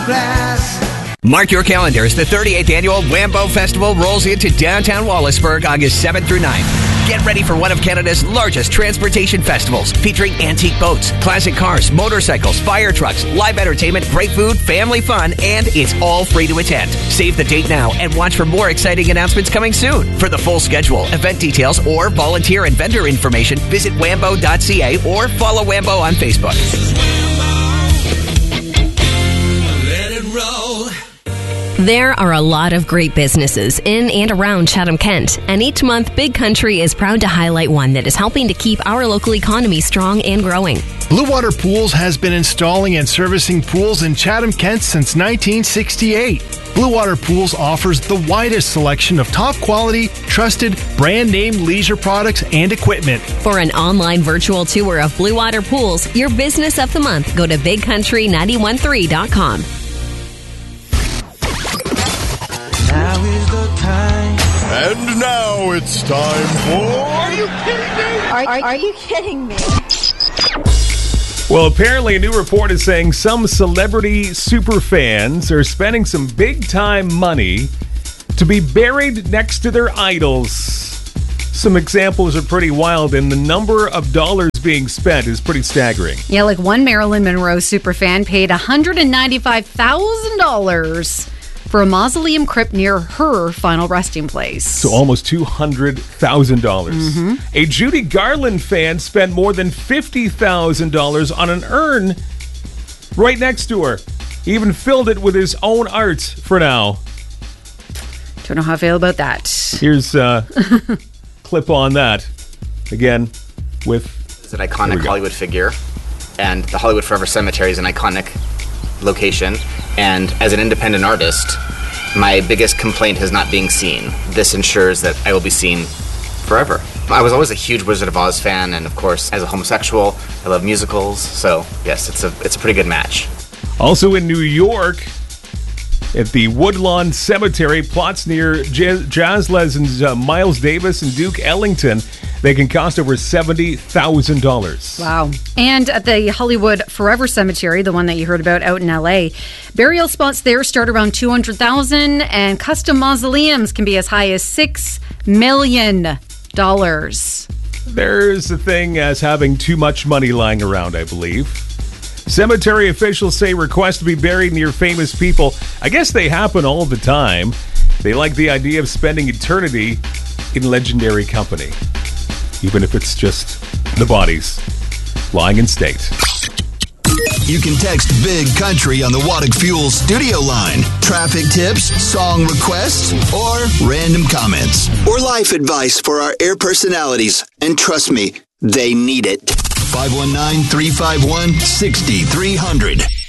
Mark your calendars. The 38th Annual Wambo Festival rolls into downtown Wallaceburg August 7th through 9th. Get ready for one of Canada's largest transportation festivals, featuring antique boats, classic cars, motorcycles, fire trucks, live entertainment, great food, family fun, and it's all free to attend. Save the date now and watch for more exciting announcements coming soon. For the full schedule, event details, or volunteer and vendor information, visit wambo.ca or follow Wambo on Facebook. Let it roll. There are a lot of great businesses in and around Chatham-Kent, and each month Big Country is proud to highlight one that is helping to keep our local economy strong and growing. Blue Water Pools has been installing and servicing pools in Chatham-Kent since 1968. Blue Water Pools offers the widest selection of top quality, trusted, brand name leisure products and equipment. For an online virtual tour of Blue Water Pools, your business of the month, go to bigcountry913.com. Now is the time. And now it's time for... Are you kidding me? Are you kidding me? Well, apparently a new report is saying some celebrity superfans are spending some big-time money to be buried next to their idols. Some examples are pretty wild, and the number of dollars being spent is pretty staggering. Yeah, like one Marilyn Monroe superfan paid $195,000 for a mausoleum crypt near her final resting place. So almost $200,000. A Judy Garland fan spent more than $50,000 on an urn right next to her. He even filled it with his own art for now. Don't know how I feel about that. Here's a clip on that. Again, with... It's an iconic Hollywood figure, and the Hollywood Forever Cemetery is an iconic location, and as an independent artist, my biggest complaint is not being seen. This ensures that I will be seen forever. I was always a huge Wizard of Oz fan, and of course, as a homosexual, I love musicals, so yes, it's a pretty good match. Also in New York, at the Woodlawn Cemetery, plots near jazz legends Miles Davis and Duke Ellington, they can cost over $70,000. Wow. And at the Hollywood Forever Cemetery, the one that you heard about out in LA, burial spots there start around $200,000, and custom mausoleums can be as high as $6 million. There's a thing as having too much money lying around, I believe. Cemetery officials say requests to be buried near famous people, I guess they happen all the time. They like the idea of spending eternity in legendary company, even if it's just the bodies lying in state. You can text Big Country on the Waddick Fuel studio line. Traffic tips, song requests, or random comments. Or life advice for our air personalities. And trust me, they need it. 519-351-6300.